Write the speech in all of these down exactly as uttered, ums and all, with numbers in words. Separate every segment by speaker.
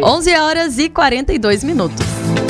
Speaker 1: onze horas e quarenta e dois minutos.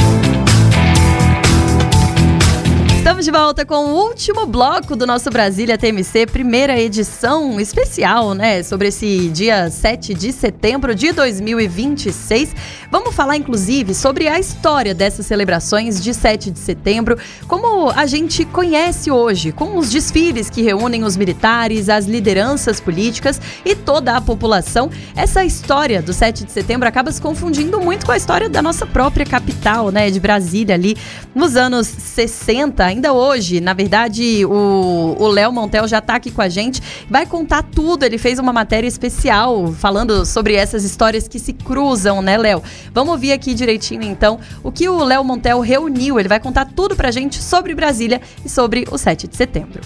Speaker 1: Estamos de volta com o último bloco do nosso Brasília T M C, primeira edição especial, né? Sobre esse dia sete de setembro de dois mil e vinte e seis. Vamos falar, inclusive, sobre a história dessas celebrações de sete de setembro, como a gente conhece hoje, com os desfiles que reúnem os militares, as lideranças políticas e toda a população. Essa história do sete de setembro acaba se confundindo muito com a história da nossa própria capital, né? De Brasília, ali nos anos sessenta. Ainda hoje, na verdade, o Léo Montel já está aqui com a gente, vai contar tudo. Ele fez uma matéria especial falando sobre essas histórias que se cruzam, né, Léo? Vamos ouvir aqui direitinho, então, o que o Léo Montel reuniu. Ele vai contar tudo pra gente sobre Brasília e sobre o sete de setembro.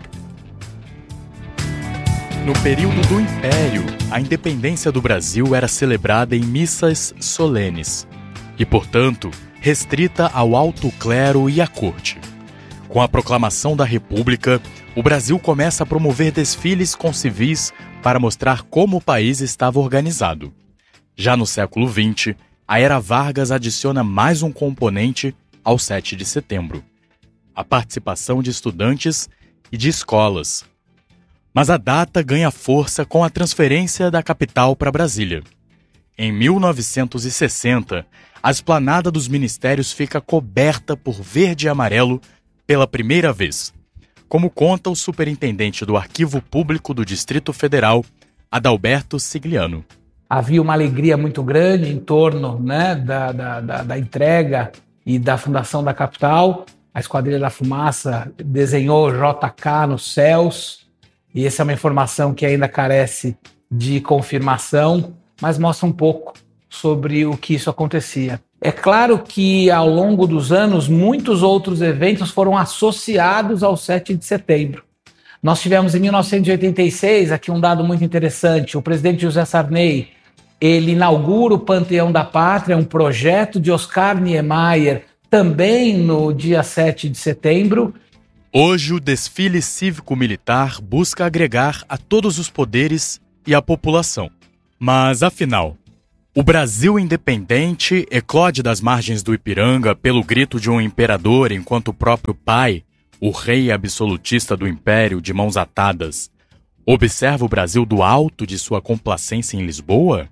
Speaker 2: No período do Império, a independência do Brasil era celebrada em missas solenes e, portanto, restrita ao alto clero e à corte. Com a proclamação da República, o Brasil começa a promover desfiles com civis para mostrar como o país estava organizado. Já no século vinte, a Era Vargas adiciona mais um componente ao sete de setembro: a participação de estudantes e de escolas. Mas a data ganha força com a transferência da capital para Brasília. Em mil novecentos e sessenta, a esplanada dos ministérios fica coberta por verde e amarelo pela primeira vez, como conta o superintendente do Arquivo Público do Distrito Federal, Adalberto Sigliano.
Speaker 3: Havia uma alegria muito grande em torno, né, da, da, da, da entrega e da fundação da capital. A Esquadrilha da Fumaça desenhou J K nos céus, e essa é uma informação que ainda carece de confirmação, mas mostra um pouco sobre o que isso acontecia. É claro que, ao longo dos anos, muitos outros eventos foram associados ao sete de setembro. Nós tivemos, em mil novecentos e oitenta e seis, aqui um dado muito interessante: o presidente José Sarney, ele inaugura o Panteão da Pátria, um projeto de Oscar Niemeyer, também no dia sete de setembro.
Speaker 2: Hoje, o desfile cívico-militar busca agregar a todos os poderes e a população. Mas, afinal, o Brasil independente eclode das margens do Ipiranga pelo grito de um imperador, enquanto o próprio pai, o rei absolutista do império, de mãos atadas, observa o Brasil do alto de sua complacência em Lisboa?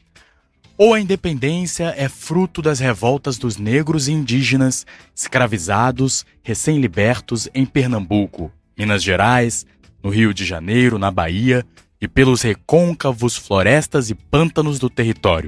Speaker 2: Ou a independência é fruto das revoltas dos negros e indígenas escravizados, recém-libertos em Pernambuco, Minas Gerais, no Rio de Janeiro, na Bahia e pelos recôncavos florestas e pântanos do território?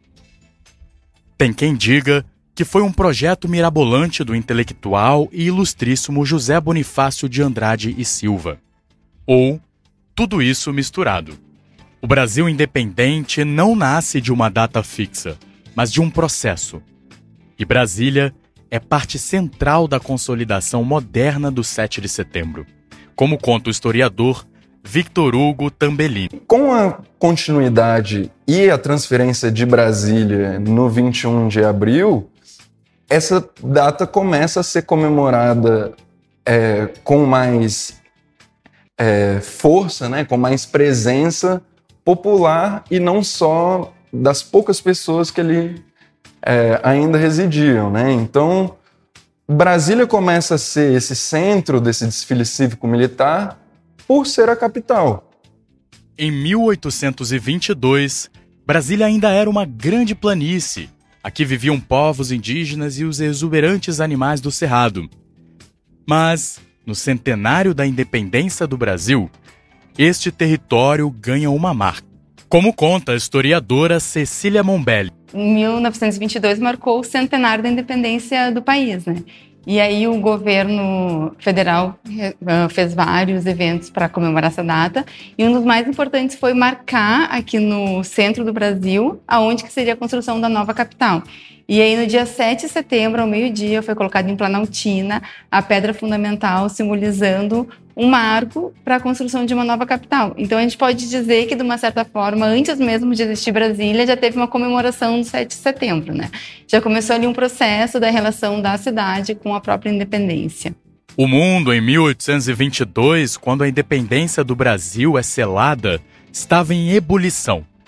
Speaker 2: Tem quem diga que foi um projeto mirabolante do intelectual e ilustríssimo José Bonifácio de Andrade e Silva. Ou tudo isso misturado. O Brasil independente não nasce de uma data fixa, mas de um processo. E Brasília é parte central da consolidação moderna do sete de setembro, como conta o historiador Victor Hugo Tambellini.
Speaker 4: Com a continuidade e a transferência de Brasília no vinte e um de abril, essa data começa a ser comemorada é, com mais é, força, né, com mais presença popular e não só das poucas pessoas que ali é, ainda residiam, né? Então, Brasília começa a ser esse centro desse desfile cívico-militar por ser a capital.
Speaker 2: Em mil oitocentos e vinte e dois, Brasília ainda era uma grande planície. Aqui viviam povos indígenas e os exuberantes animais do Cerrado. Mas, no centenário da independência do Brasil, este território ganha uma marca, como conta a historiadora Cecília Mombelli.
Speaker 5: Em mil novecentos e vinte e dois marcou o centenário da independência do país, né? E aí o governo federal fez vários eventos para comemorar essa data, e um dos mais importantes foi marcar aqui no centro do Brasil aonde que seria a construção da nova capital. E aí no dia sete de setembro, ao meio-dia, foi colocada em Planaltina a pedra fundamental simbolizando um marco para a construção de uma nova capital. Então a gente pode dizer que, de uma certa forma, antes mesmo de existir Brasília, já teve uma comemoração do sete de setembro, né? Já começou ali um processo da relação da cidade com a própria independência.
Speaker 2: O mundo, em mil oitocentos e vinte e dois, quando a independência do Brasil é selada, estava em ebulição.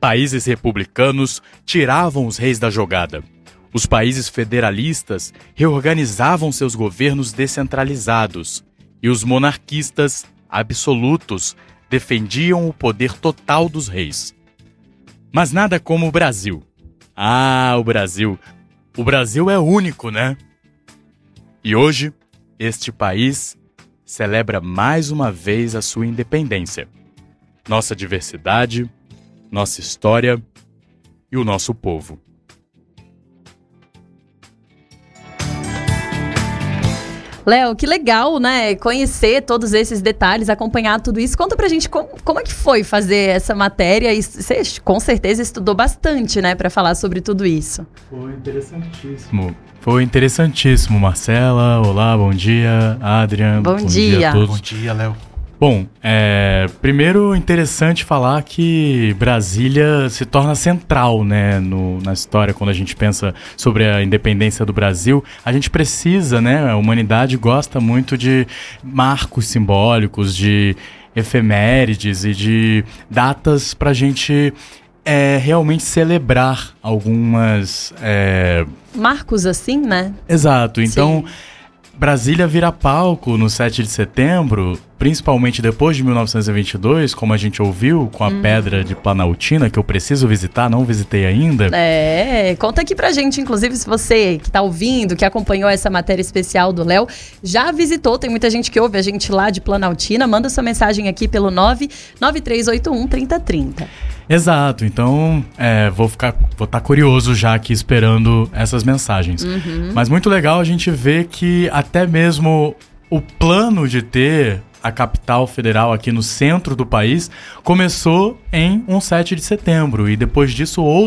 Speaker 2: países republicanos tiravam os reis da jogada. Os países federalistas reorganizavam seus governos descentralizados e os monarquistas absolutos defendiam o poder total dos reis. Mas nada como o Brasil. Ah, o Brasil. O Brasil é único, né? E hoje, este país celebra mais uma vez a sua independência. Nossa diversidade, nossa história e o nosso povo.
Speaker 1: Léo, que legal, né? Conhecer todos esses detalhes, acompanhar tudo isso. Conta pra gente como, como é que foi fazer essa matéria. E você com certeza estudou bastante, né, pra falar sobre tudo isso.
Speaker 2: Foi interessantíssimo. Foi interessantíssimo, Marcela. Olá, bom dia, Adrian.
Speaker 1: Bom, bom dia. dia a
Speaker 2: todos. Bom dia, Léo. Bom, é, primeiro interessante falar que Brasília se torna central, né, no, na história. Quando a gente pensa sobre a independência do Brasil, a gente precisa, né, a humanidade gosta muito de marcos simbólicos, de efemérides e de datas para a gente é, realmente celebrar algumas... É...
Speaker 1: marcos assim, né?
Speaker 2: Exato, então...
Speaker 1: Sim.
Speaker 2: Brasília vira palco no sete de setembro, principalmente depois de mil novecentos e vinte e dois, como a gente ouviu, com a hum. Pedra de Planaltina, que eu preciso visitar, não visitei ainda.
Speaker 1: É, conta aqui pra gente, inclusive, se você que tá ouvindo, que acompanhou essa matéria especial do Léo, já visitou, tem muita gente que ouve a gente lá de Planaltina, manda sua mensagem aqui pelo nove nove três oito um, três zero três zero.
Speaker 2: Exato, então é, vou ficar, vou estar curioso já aqui esperando essas mensagens.
Speaker 1: Uhum.
Speaker 2: Mas muito legal a gente ver que até mesmo o plano de ter a capital federal aqui no centro do país começou em um sete de setembro e depois disso outros